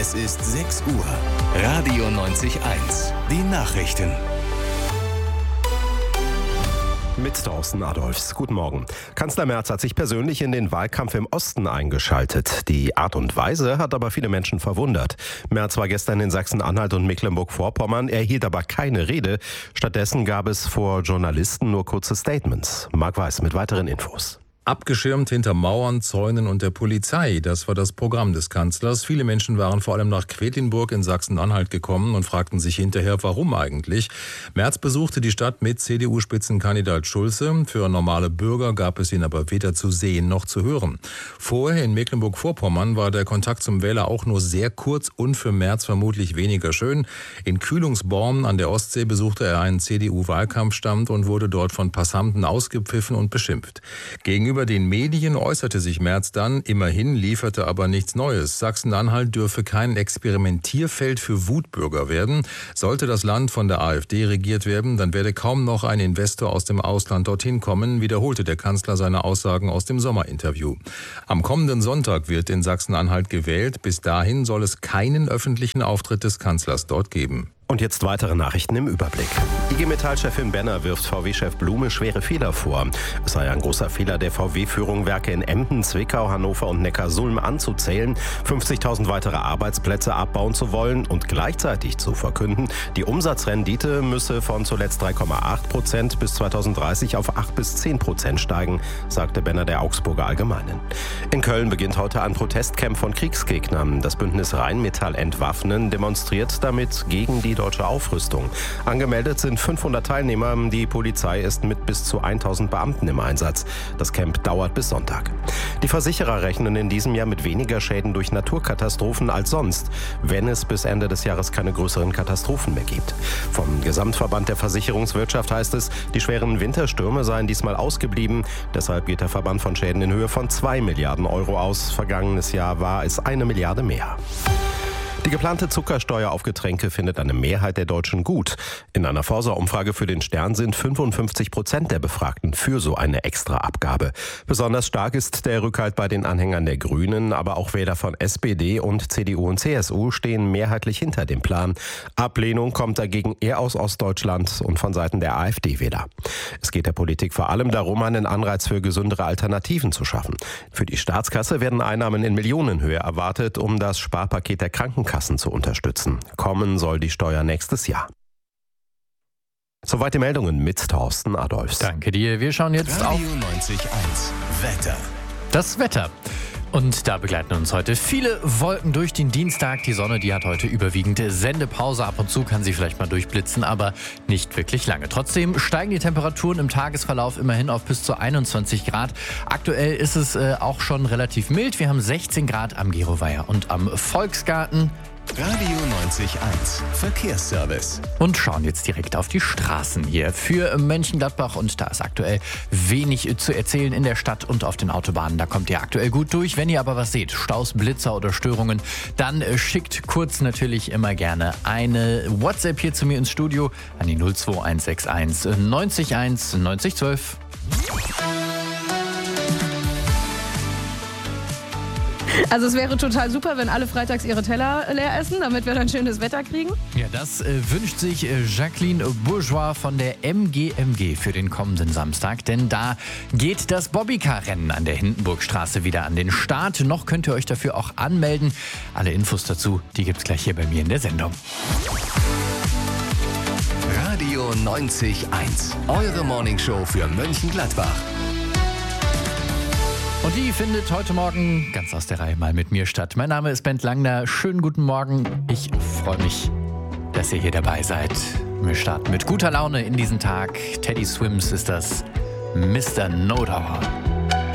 Es ist 6 Uhr. Radio 90.1. Die Nachrichten. Mit Thorsten Adolfs. Guten Morgen. Kanzler Merz hat sich persönlich in den Wahlkampf im Osten eingeschaltet. Die Art und Weise hat aber viele Menschen verwundert. Merz war gestern in Sachsen-Anhalt und Mecklenburg-Vorpommern, er hielt aber keine Rede. Stattdessen gab es vor Journalisten nur kurze Statements. Marc Weiß mit weiteren Infos. Abgeschirmt hinter Mauern, Zäunen und der Polizei, das war das Programm des Kanzlers. Viele Menschen waren vor allem nach Quedlinburg in Sachsen-Anhalt gekommen und fragten sich hinterher, warum eigentlich. Merz besuchte die Stadt mit CDU-Spitzenkandidat Schulze. Für normale Bürger gab es ihn aber weder zu sehen noch zu hören. Vorher in Mecklenburg-Vorpommern war der Kontakt zum Wähler auch nur sehr kurz und für Merz vermutlich weniger schön. In Kühlungsborn an der Ostsee besuchte er einen CDU-Wahlkampfstand und wurde dort von Passanten ausgepfiffen und beschimpft. Gegenüber den Medien äußerte sich Merz dann, immerhin lieferte aber nichts Neues. Sachsen-Anhalt dürfe kein Experimentierfeld für Wutbürger werden. Sollte das Land von der AfD regiert werden, dann werde kaum noch ein Investor aus dem Ausland dorthin kommen, wiederholte der Kanzler seine Aussagen aus dem Sommerinterview. Am kommenden Sonntag wird in Sachsen-Anhalt gewählt. Bis dahin soll es keinen öffentlichen Auftritt des Kanzlers dort geben. Und jetzt weitere Nachrichten im Überblick. IG Metall-Chefin Benner wirft VW-Chef Blume schwere Fehler vor. Es sei ein großer Fehler der VW-Führung, Werke in Emden, Zwickau, Hannover und Neckarsulm anzuzählen, 50.000 weitere Arbeitsplätze abbauen zu wollen und gleichzeitig zu verkünden, die Umsatzrendite müsse von zuletzt 3,8% bis 2030 auf 8-10% steigen, sagte Benner der Augsburger Allgemeinen. In Köln beginnt heute ein Protestcamp von Kriegsgegnern. Das Bündnis Rheinmetall Entwaffnen demonstriert damit gegen die deutsche Aufrüstung. Angemeldet sind 500 Teilnehmer. Die Polizei ist mit bis zu 1000 Beamten im Einsatz. Das Camp dauert bis Sonntag. Die Versicherer rechnen in diesem Jahr mit weniger Schäden durch Naturkatastrophen als sonst, wenn es bis Ende des Jahres keine größeren Katastrophen mehr gibt. Vom Gesamtverband der Versicherungswirtschaft heißt es, die schweren Winterstürme seien diesmal ausgeblieben. Deshalb geht der Verband von Schäden in Höhe von 2 Milliarden Euro aus. Vergangenes Jahr war es 1 Milliarde mehr. Die geplante Zuckersteuer auf Getränke findet eine Mehrheit der Deutschen gut. In einer Forsa-Umfrage für den Stern sind 55% der Befragten für so eine Extraabgabe. Besonders stark ist der Rückhalt bei den Anhängern der Grünen, aber auch Wähler von SPD und CDU und CSU stehen mehrheitlich hinter dem Plan. Ablehnung kommt dagegen eher aus Ostdeutschland und von Seiten der AfD-Wähler. Es geht der Politik vor allem darum, einen Anreiz für gesündere Alternativen zu schaffen. Für die Staatskasse werden Einnahmen in Millionenhöhe erwartet, um das Sparpaket der Krankenkassen zu unterstützen. Kommen soll die Steuer nächstes Jahr. Soweit die Meldungen mit Thorsten Adolfs. Danke dir. Wir schauen jetzt auf Radio 90.1. Wetter. das Wetter. Und da begleiten uns heute viele Wolken durch den Dienstag. Die Sonne, die hat heute überwiegend Sendepause. Ab und zu kann sie vielleicht mal durchblitzen, aber nicht wirklich lange. Trotzdem steigen die Temperaturen im Tagesverlauf immerhin auf bis zu 21 Grad. Aktuell ist es auch schon relativ mild. Wir haben 16 Grad am Geroweiher und am Volksgarten. Radio 90.1. Verkehrsservice. Und schauen jetzt direkt auf die Straßen hier für Mönchengladbach. Und da ist aktuell wenig zu erzählen in der Stadt und auf den Autobahnen. Da kommt ihr aktuell gut durch. Wenn ihr aber was seht, Staus, Blitzer oder Störungen, dann schickt kurz natürlich immer gerne eine WhatsApp hier zu mir ins Studio an die 02161 901 9012. Also es wäre total super, wenn alle freitags ihre Teller leer essen, damit wir dann schönes Wetter kriegen. Ja, das wünscht sich Jacqueline Bourgeois von der MGMG für den kommenden Samstag. Denn da geht das Bobbycar-Rennen an der Hindenburgstraße wieder an den Start. Noch könnt ihr euch dafür auch anmelden. Alle Infos dazu, die gibt's gleich hier bei mir in der Sendung. Radio 90.1. Eure Morningshow für Mönchengladbach. Und die findet heute Morgen ganz aus der Reihe mal mit mir statt. Mein Name ist Bent Langner. Schönen guten Morgen. Ich freue mich, dass ihr hier dabei seid. Wir starten mit guter Laune in diesen Tag. Teddy Swims ist das, Mr. No Doubt.